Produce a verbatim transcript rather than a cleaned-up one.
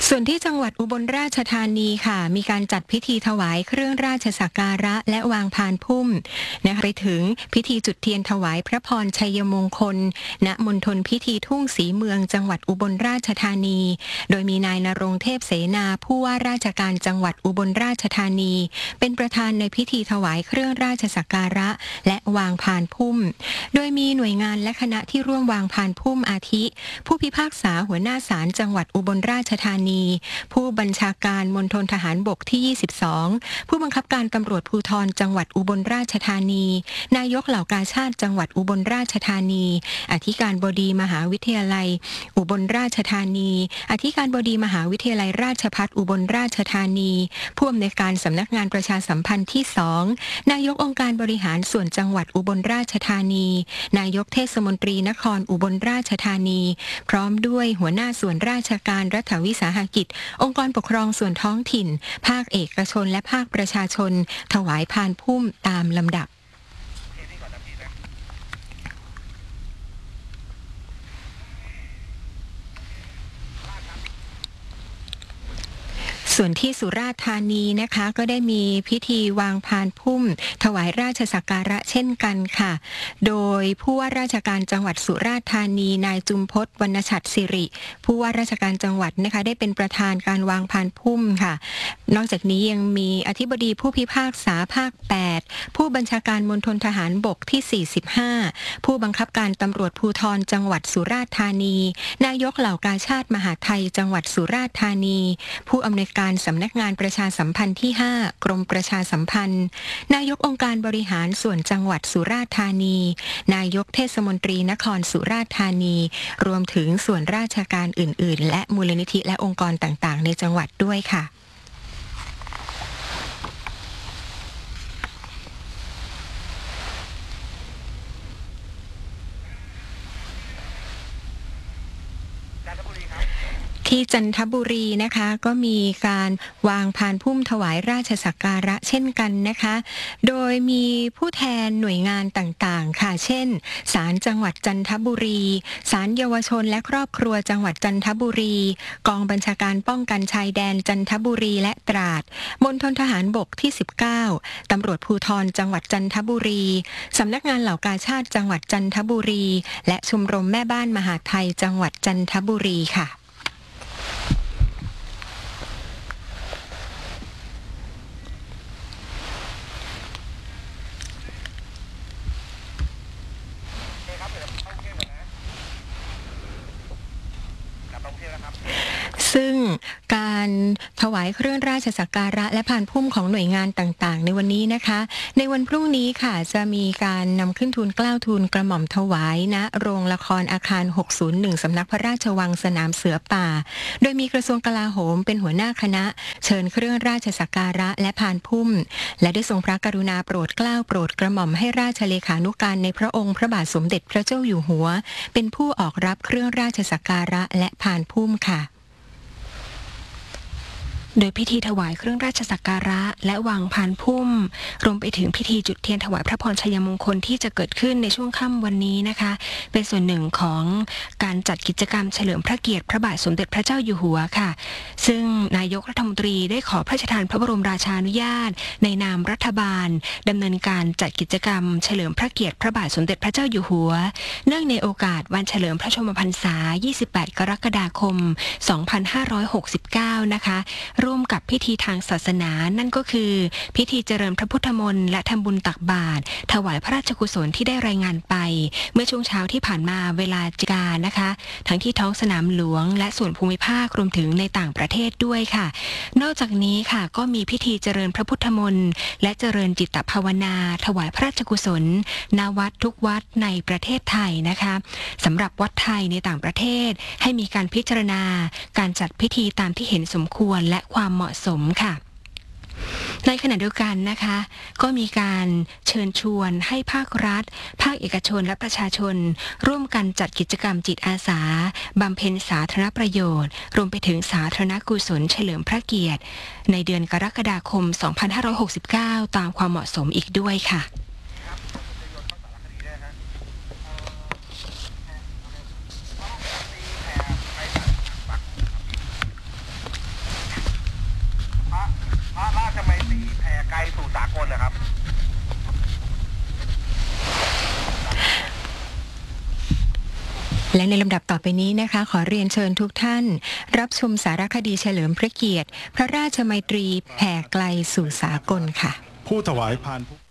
ส่วนที่จังหวัดอุบลราชธานีค่ะมีการจัดพิธีถวายเครื่องราชสักการะและวางพานพุ่มนะคะไปถึงพิธีจุดเทียนถวายพระพรชัยมงคลณมณฑลพิธีทุ่งศรีเมืองจังหวัดอุบลราชธานีโดยมีนายณรงค์เทพเสนาผู้ว่าราชการจังหวัดอุบลราชธานีเป็นประธานในพิธีถวายเครื่องราชสักการะและวางพานพุ่มโดยมีหน่วยงานและคณะที่ร่วมวางพานพุ่มอาทิผู้พิพากษาหัวหน้าศาลจังหวัดอุบลราชธานีผู้บัญชาการมณฑลทหารบกที่ยี่สิบสองผู้บังคับการตำรวจภูธรจังหวัดอุบลราชธานีนายกเหล่ากาชาดจังหวัดอุบลราชธานีอธิการบดีมหาวิทยาลัยอุบลราชธานีอธิการบดีมหาวิทยาลัยราชภัฏอุบลราชธานีผู้อำนวยการสำนักงานประชาสัมพันธ์ที่สองนายกองค์การบริหารส่วนจังหวัดอุบลราชธานีนายกเทศมนตรีนครอุบลราชธานีพร้อมด้วยหัวหน้าส่วนราชการรัฐวิสาหกิจองค์กรปกครองส่วนท้องถิ่นภาคเอกชนและภาคประชาชนถวายพานพุ่มตามลำดับส่วนที่สุราษฎร์ธานีนะคะก็ได้มีพิธีวางพานพุ่มถวายราชสักการะเช่นกันค่ะโดยผู้ว่าราชการจังหวัดสุราษฎร์ธานีนายจุมพจน์วรรณฉัตรสิริผู้ว่าราชการจังหวัดนะคะได้เป็นประธานการวางพานพุ่มค่ะนอกจากนี้ยังมีอธิบดีผู้พิพากษาภาคแปดผู้บัญชาการมณฑลทหารบกที่สี่สิบห้าผู้บังคับการตำรวจภูธรจังหวัดสุราษฎร์ธานีนายกเหล่ากาชาดมหาดไทยจังหวัดสุราษฎร์ธานีผู้อำนวยการสำนักงานประชาสัมพันธ์ที่ห้ากรมประชาสัมพันธ์นายกองค์การบริหารส่วนจังหวัดสุราษฎร์ธานีนายกเทศมนตรีนครสุราษฎร์ธานีรวมถึงส่วนราชการอื่นๆและมูลนิธิและองค์กรต่างๆในจังหวัดด้วยค่ะที่จันทบุรีนะคะก็มีการวางพานพุ่มถวายราชสักการะเช่นกันนะคะโดยมีผู้แทนหน่วยงานต่างๆค่ะเช่นศาลจังหวัดจันทบุรีศาลเยาวชนและครอบครัวจังหวัดจันทบุรีกองบัญชาการป้องกันชายแดนจันทบุรีและตราดมณฑลทหารบกที่สิบเก้าตำรวจภูธรจังหวัดจันทบุรีสำนักงานเหล่ากาชาดจังหวัดจันทบุรีและชมรมแม่บ้านมหาไทยจังหวัดจันทบุรีค่ะซึ่งการถวายเครื่องราชสักการะและพานพุ่มของหน่วยงานต่างๆในวันนี้นะคะในวันพรุ่งนี้ค่ะจะมีการนำขึ้นทูลเกล้าทูลกระหม่อมถวายณโรงละครอาคารหกศูนย์หนึ่งสำนักพระราชวังสนามเสือป่าโดยมีกระทรวงกลาโหมเป็นหัวหน้าคณะเชิญเครื่องราชสักการะและพานพุ่มและได้ทรงพระกรุณาโปรดเกล้าโปรดกระหม่อมให้ราชเลขานุการในพระองค์พระบาทสมเด็จพระเจ้าอยู่หัวเป็นผู้ออกรับเครื่องราชสักการะและพานพุ่มค่ะโดยพิธีถวายเครื่องราชสักการะและวางพานพุ่มรวมไปถึงพิธีจุดเทียนถวายพระพรชัยมงคลที่จะเกิดขึ้นในช่วงค่ำวันนี้นะคะเป็นส่วนหนึ่งของการจัดกิจกรรมเฉลิมพระเกียรติพระบาทสมเด็จพระเจ้าอยู่หัวค่ะซึ่งนายกรัฐมนตรีได้ขอพระราชทานพระบรมราชานุญาตในนามรัฐบาลดำเนินการจัดกิจกรรมเฉลิมพระเกียรติพระบาทสมเด็จพระเจ้าอยู่หัวเนื่องในโอกาสวันเฉลิมพระชนมพรรษายี่สิบแปดกรกฎาคมสองพันห้าร้อยหกสิบเก้านะคะร่วมกับพิธีทางศาสนานั่นก็คือพิธีเจริญพระพุทธมนต์และทำบุญตักบาตรถวายพระราชกุศลที่ได้รายงานไปเมื่อช่วงเช้าที่ผ่านมาเวลาจิกานะคะทั้งที่ท้องสนามหลวงและส่วนภูมิภาครวมถึงในต่างประเทศด้วยค่ะนอกจากนี้ค่ะก็มีพิธีเจริญพระพุทธมนต์และเจริญจิตภาวนาถวายพระราชกุศลณวัดทุกวัดในประเทศไทยนะคะสำหรับวัดไทยในต่างประเทศให้มีการพิจารณาการจัดพิธีตามที่เห็นสมควรและความเหมาะสมค่ะในขณะเดียวกันนะคะก็มีการเชิญชวนให้ภาครัฐภาคเอกชนและประชาชนร่วมกันจัดกิจกรรมจิตอาสาบำเพ็ญสาธารณประโยชน์รวมไปถึงสาธารณกุศลเฉลิมพระเกียรติในเดือนกรกฎาคมสองพันห้าร้อยหกสิบเก้าตามความเหมาะสมอีกด้วยค่ะไกลสู่สากลนะครับและในลำดับต่อไปนี้นะคะขอเรียนเชิญทุกท่านรับชมสารคดีเฉลิมพระเกียรติพระราชมัยตรีแผ่ไกลสู่สากลค่ะผู้ถวายพาน